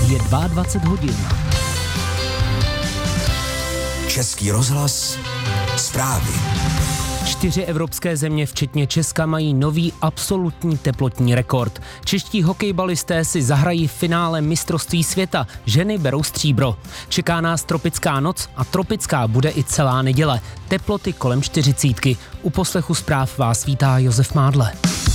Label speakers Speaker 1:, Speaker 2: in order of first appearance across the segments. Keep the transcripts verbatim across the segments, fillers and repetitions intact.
Speaker 1: Je dvacet dva hodin.
Speaker 2: Český rozhlas, zprávy.
Speaker 1: Čtyři evropské země, včetně Česka, mají nový absolutní teplotní rekord. Čeští hokejbalisté si zahrají v finále mistrovství světa. Ženy berou stříbro. Čeká nás tropická noc a tropická bude i celá neděle. Teploty kolem čtyřicítky. U poslechu zpráv vás vítá Josef Mádle.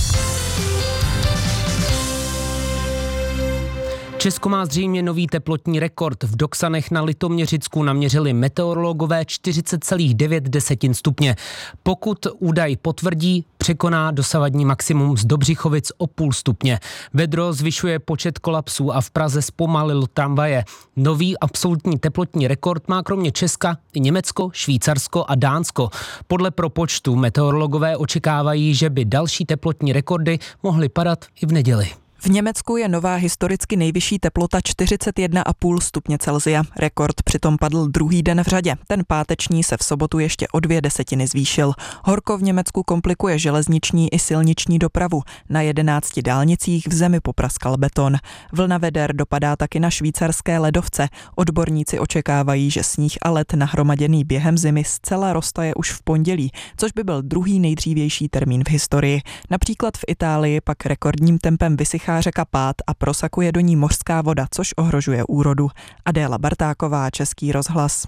Speaker 1: Česko má zřejmě nový teplotní rekord. V Doksanech na Litoměřicku naměřili meteorologové čtyřicet celá devět stupně. Pokud údaj potvrdí, překoná dosavadní maximum z Dobřichovic o půl stupně. Vedro zvyšuje počet kolapsů a v Praze zpomalilo tramvaje. Nový absolutní teplotní rekord má kromě Česka i Německo, Švýcarsko a Dánsko. Podle propočtu meteorologové očekávají, že by další teplotní rekordy mohly padat i v neděli.
Speaker 3: V Německu je nová historicky nejvyšší teplota čtyřicet jedna celá pět stupně Celsia. Rekord přitom padl druhý den v řadě. Ten páteční se v sobotu ještě o dvě desetiny zvýšil. Horko v Německu komplikuje železniční i silniční dopravu. Na jedenácti dálnicích v zemi popraskal beton. Vlna veder dopadá taky na švýcarské ledovce. Odborníci očekávají, že sníh a led nahromaděný během zimy zcela roztaje už v pondělí, což by byl druhý nejdřívější termín v historii. Například v Itálii pak rekordním tempem vysychá řeka Pát a prosakuje do ní mořská voda, což ohrožuje úrodu. Adéla Bartáková, Český rozhlas.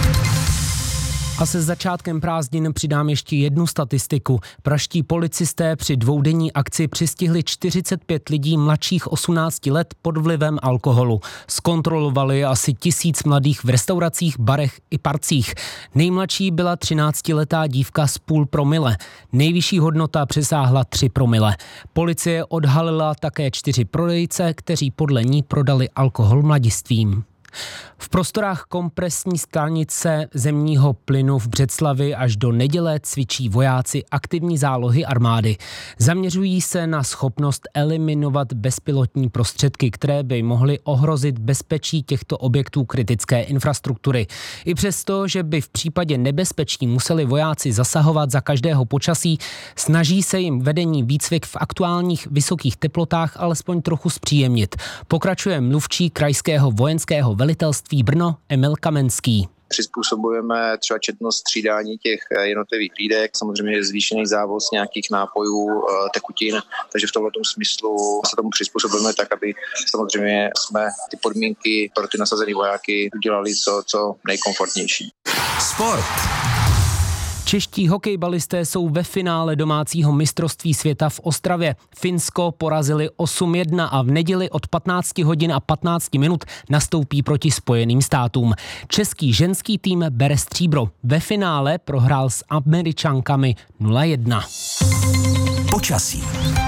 Speaker 1: A se začátkem prázdnin přidám ještě jednu statistiku. Pražští policisté při dvoudenní akci přistihli čtyřicet pět lidí mladších osmnácti let pod vlivem alkoholu. Zkontrolovali asi tisíc mladých v restauracích, barech i parcích. Nejmladší byla třináctiletá dívka z půl promile. Nejvyšší hodnota přesáhla tři promile. Policie odhalila také čtyři prodejce, kteří podle ní prodali alkohol mladistvím. V prostorách kompresní stanice zemního plynu v Břeclavi až do neděle cvičí vojáci aktivní zálohy armády. Zaměřují se na schopnost eliminovat bezpilotní prostředky, které by mohly ohrozit bezpečí těchto objektů kritické infrastruktury. I přesto, že by v případě nebezpečí museli vojáci zasahovat za každého počasí, snaží se jim vedení výcvik v aktuálních vysokých teplotách alespoň trochu zpříjemnit. Pokračuje mluvčí krajského vojenského velitelství Brno Emil Kamenský.
Speaker 4: Přizpůsobujeme třeba četnost střídání těch jednotlivých hlídek, samozřejmě zvýšený závoz nějakých nápojů, tekutin, takže v tomto smyslu se tomu přizpůsobujeme tak, aby samozřejmě jsme ty podmínky pro ty nasazené vojáky udělali co, co nejkomfortnější.
Speaker 2: Sport.
Speaker 1: Čeští hokejbalisté jsou ve finále domácího mistrovství světa v Ostravě. Finsko porazili osm jedna a v neděli od patnáct hodin a patnáct minut nastoupí proti Spojeným státům. Český ženský tým bere stříbro. Ve finále prohrál s Američankami nula jedna.
Speaker 2: Počasí.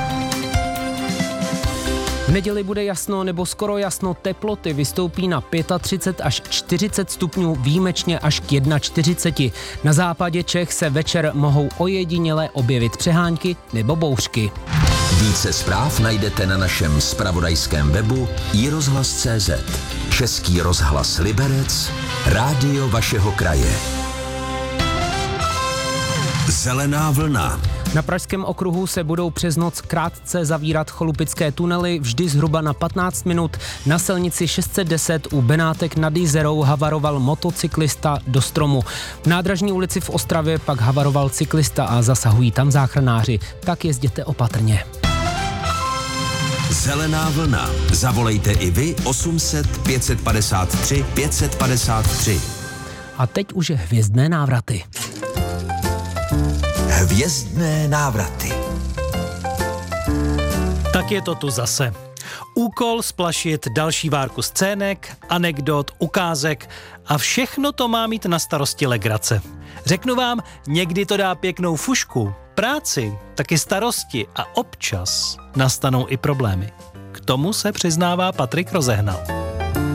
Speaker 1: V neděli bude jasno nebo skoro jasno, teploty vystoupí na třicet pět až čtyřicet stupňů, výjimečně až k čtyřiceti jedna. Na západě Čech se večer mohou ojediněle objevit přehánky nebo bouřky.
Speaker 2: Více zpráv najdete na našem zpravodajském webu i rozhlas tečka cé zet. Český rozhlas Liberec, rádio vašeho kraje. Zelená vlna.
Speaker 1: Na Pražském okruhu se budou přes noc krátce zavírat cholupické tunely, vždy zhruba na patnáct minut. Na silnici šest set deset u Benátek nad Jizerou havaroval motocyklista do stromu. V Nádražní ulici v Ostravě pak havaroval cyklista a zasahují tam záchranáři. Tak jezděte opatrně.
Speaker 2: Zelená vlna. Zavolejte i vy osm set pět set padesát tři pět set padesát tři.
Speaker 1: A teď už hvězdné návraty.
Speaker 2: Hvězdné návraty.
Speaker 5: Tak je to tu zase. Úkol splašit další várku scének, anekdot, ukázek a všechno to má mít na starosti legrace. Řeknu vám, někdy to dá pěknou fušku, práci, taky starosti a občas nastanou i problémy. K tomu se přiznává Patrik Rozehnal.